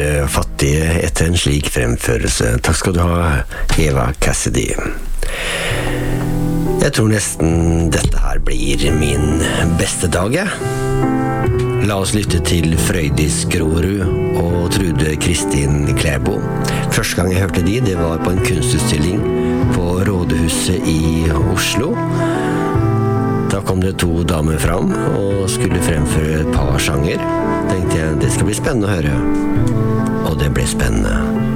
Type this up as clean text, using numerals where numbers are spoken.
fattige etter en slik fremførelse. Takk skal du ha, Eva Cassidy. Jeg tror nesten dette her blir min beste dag, La oss lytte til Frøydis Grorud og Trude Kristin Klæbo. Første gang jeg hørte de, det var på en kunstutstilling på Rådhuset i Oslo. Da kom det 2 damer fram og skulle fremføre et par sanger. Tenkte jeg, det skal bli spennende å høre. Og det ble spennende.